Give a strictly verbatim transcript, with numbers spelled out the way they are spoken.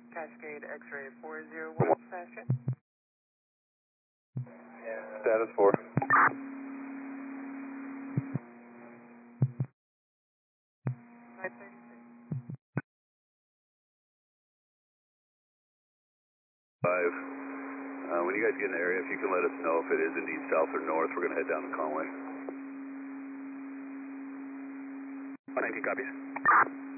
Cascade X-ray four zero one, fast check. Status four. five thirty-six. Five. Uh, when you guys get in the area, if you can let us know if it is indeed south or north, we're going to head down to Conway. one nineteen copies.